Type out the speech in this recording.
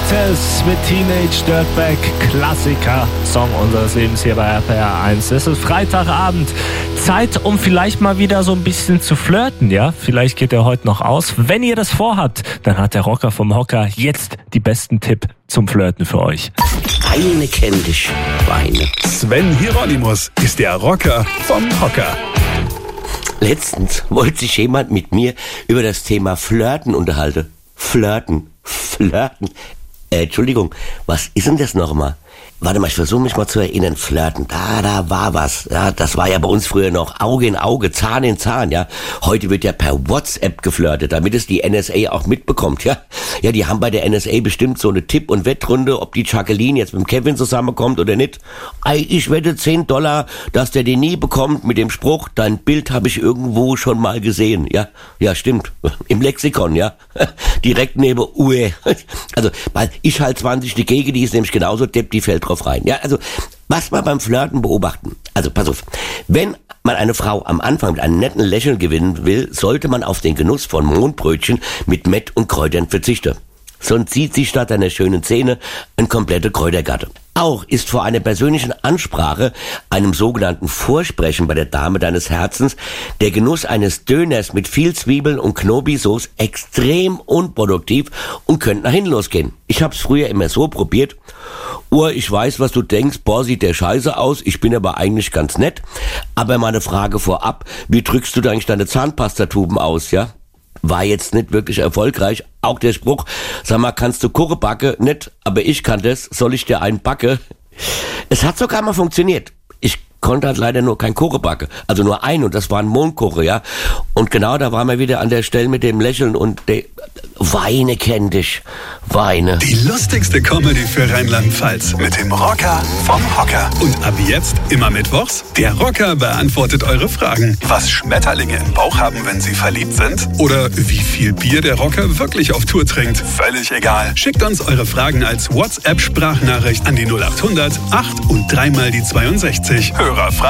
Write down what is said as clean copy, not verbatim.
Beatles mit Teenage Dirtbag, Klassiker, Song unseres Lebens hier bei RPR 1. Es ist Freitagabend, Zeit, um vielleicht mal wieder so ein bisschen zu flirten, ja? Vielleicht geht er heute noch aus. Wenn ihr das vorhabt, dann hat der Rocker vom Hocker jetzt die besten Tipps zum Flirten für euch. Weine kenn dich, Weine. Sven Hieronymus ist der Rocker vom Hocker. Letztens wollte sich jemand mit mir über das Thema Flirten unterhalten. Flirten. Entschuldigung, was ist denn das nochmal? Warte mal, ich versuche mich mal zu erinnern. Flirten, da war was. Ja, das war ja bei uns früher noch Auge in Auge, Zahn in Zahn, ja. Heute wird ja per WhatsApp geflirtet, damit es die NSA auch mitbekommt, ja. Ja, die haben bei der NSA bestimmt so eine Tipp- und Wettrunde, ob die Jacqueline jetzt mit dem Kevin zusammenkommt oder nicht. Ich wette $10, dass der den nie bekommt mit dem Spruch, dein Bild habe ich irgendwo schon mal gesehen, ja. Ja, stimmt. Im Lexikon, ja. Direkt neben Uwe. Also, weil ich halt 20 dagegen, die ist nämlich genauso depp, die fällt drauf rein. Ja, also, was wir beim Flirten beobachten. Also, pass auf. Wenn man eine Frau am Anfang mit einem netten Lächeln gewinnen will, sollte man auf den Genuss von Mohnbrötchen mit Mett und Kräutern verzichten. Sonst sieht sie statt einer schönen Szene ein komplette Kräutergatte. Auch ist vor einer persönlichen Ansprache, einem sogenannten Vorsprechen bei der Dame deines Herzens, der Genuss eines Döners mit viel Zwiebeln und Knobi-Sauce extrem unproduktiv und könnte nach hinten losgehen. Ich hab's früher immer so probiert. Ich weiß, was du denkst, boah, sieht der scheiße aus, ich bin aber eigentlich ganz nett. Aber mal eine Frage vorab, wie drückst du eigentlich deine Zahnpastatuben aus, ja? War jetzt nicht wirklich erfolgreich. Auch der Spruch, sag mal, kannst du Kuchen backen? Nicht, aber ich kann das, soll ich dir einen backen? Es hat sogar mal funktioniert. Ich konnte halt leider nur kein Kuchen backen. Also nur einen, und das war ein Mohnkuchen, ja. Und genau, da waren wir wieder an der Stelle mit dem Lächeln und der Weine kenn dich. Weine. Die lustigste Comedy für Rheinland-Pfalz mit dem Rocker vom Hocker. Und ab jetzt, immer mittwochs, der Rocker beantwortet eure Fragen. Was Schmetterlinge im Bauch haben, wenn sie verliebt sind? Oder wie viel Bier der Rocker wirklich auf Tour trinkt? Völlig egal. Schickt uns eure Fragen als WhatsApp-Sprachnachricht an die 0800 8 und 3 mal die 62. Hörerfragen.